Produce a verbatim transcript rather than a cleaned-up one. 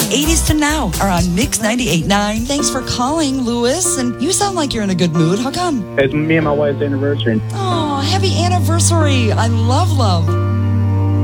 eighties to now are on Mix ninety-eight point nine. Thanks for calling, Louis. And you sound like you're in a good mood. How come? It's me and my wife's anniversary. Oh, happy anniversary. I love love.